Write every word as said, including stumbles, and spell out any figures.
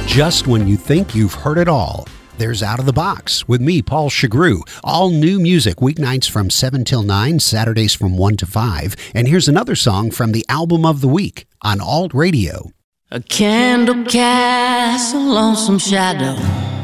Just when you think you've heard it all, there's Out of the Box with me, Paul Chagru. All new music, weeknights from seven till nine, Saturdays from one to five. And here's another song from the album of the week on Alt Radio. A candle casts a lonesome shadow